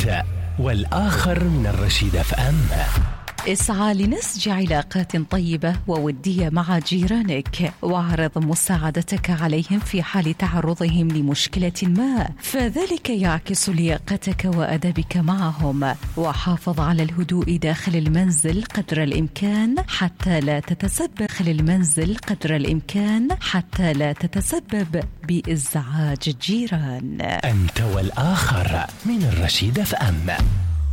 أنت والآخر من الرشيد FM. اسعى لنسج علاقات طيبة وودية مع جيرانك، واعرض مساعدتك عليهم في حال تعرضهم لمشكلة ما، فذلك يعكس لياقتك وأدبك معهم. وحافظ على الهدوء داخل المنزل قدر الإمكان حتى لا تتسبب بإزعاج الجيران. أنت والآخر من الرشيد FM.